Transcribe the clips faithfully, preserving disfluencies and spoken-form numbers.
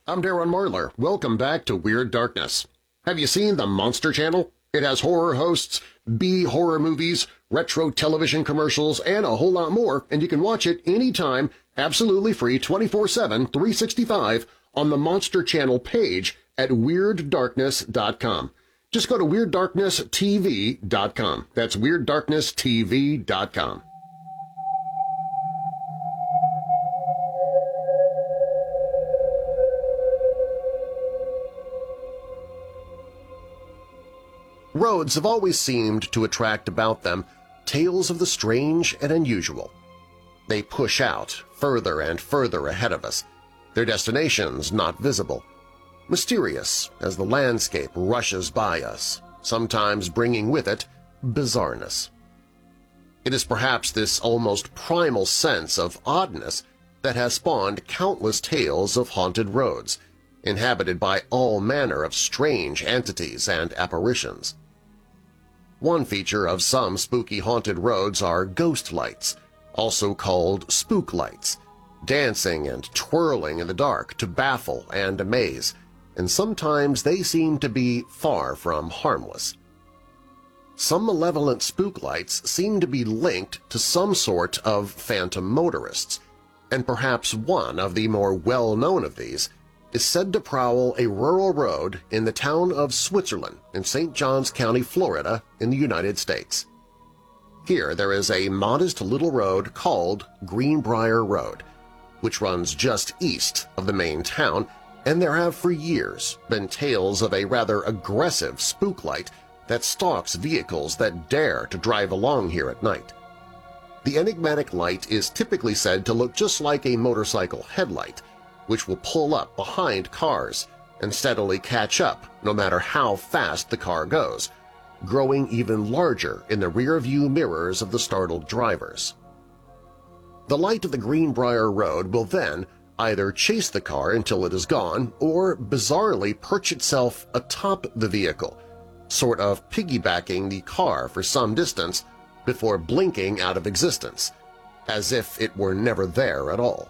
I'm Darren Marlar. Welcome back to Weird Darkness. Have you seen the Monster Channel? It has horror hosts, B-horror movies, retro television commercials, and a whole lot more, and you can watch it anytime, absolutely free, twenty-four seven, three sixty-five, on the Monster Channel page at Weird Darkness dot com. Just go to Weird Darkness T V dot com. That's Weird Darkness T V dot com. Roads have always seemed to attract about them tales of the strange and unusual. They push out further and further ahead of us, their destinations not visible, mysterious as the landscape rushes by us, sometimes bringing with it bizarreness. It is perhaps this almost primal sense of oddness that has spawned countless tales of haunted roads, inhabited by all manner of strange entities and apparitions. One feature of some spooky haunted roads are ghost lights, also called spook lights, dancing and twirling in the dark to baffle and amaze, and sometimes they seem to be far from harmless. Some malevolent spook lights seem to be linked to some sort of phantom motorists, and perhaps one of the more well-known of these is said to prowl a rural road in the town of Switzerland in Saint Johns County, Florida, in the United States. Here there is a modest little road called Greenbrier Road, which runs just east of the main town, and there have for years been tales of a rather aggressive spook light that stalks vehicles that dare to drive along here at night. The enigmatic light is typically said to look just like a motorcycle headlight, which will pull up behind cars and steadily catch up no matter how fast the car goes, growing even larger in the rear-view mirrors of the startled drivers. The light of the Greenbrier Road will then either chase the car until it is gone or bizarrely perch itself atop the vehicle, sort of piggybacking the car for some distance before blinking out of existence, as if it were never there at all.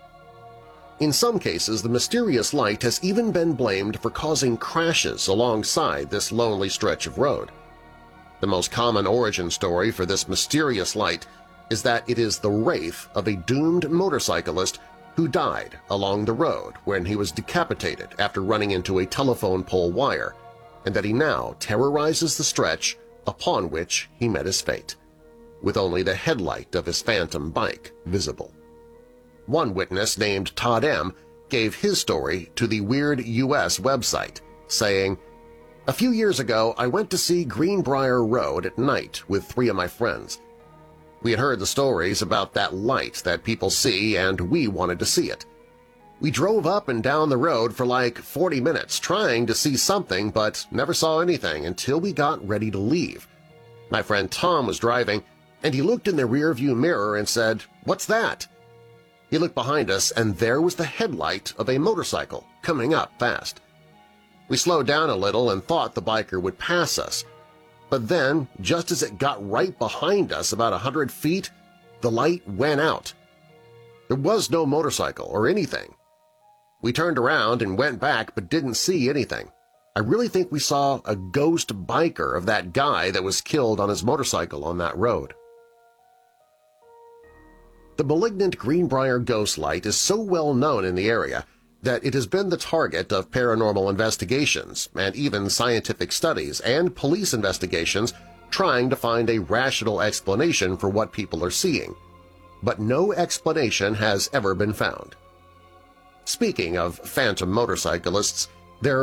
In some cases, the mysterious light has even been blamed for causing crashes alongside this lonely stretch of road. The most common origin story for this mysterious light is that it is the wraith of a doomed motorcyclist who died along the road when he was decapitated after running into a telephone pole wire, and that he now terrorizes the stretch upon which he met his fate, with only the headlight of his phantom bike visible. One witness named Todd M. gave his story to the Weird U S website, saying, "A few years ago I went to see Greenbrier Road at night with three of my friends. We had heard the stories about that light that people see and we wanted to see it. We drove up and down the road for like forty minutes trying to see something but never saw anything until we got ready to leave. My friend Tom was driving and he looked in the rearview mirror and said, 'What's that?' He looked behind us and there was the headlight of a motorcycle coming up fast. We slowed down a little and thought the biker would pass us, but then, just as it got right behind us about a hundred feet, the light went out. There was no motorcycle or anything. We turned around and went back but didn't see anything. I really think we saw a ghost biker of that guy that was killed on his motorcycle on that road." The malignant Greenbrier ghost light is so well known in the area that it has been the target of paranormal investigations and even scientific studies and police investigations trying to find a rational explanation for what people are seeing, but no explanation has ever been found. Speaking of phantom motorcyclists,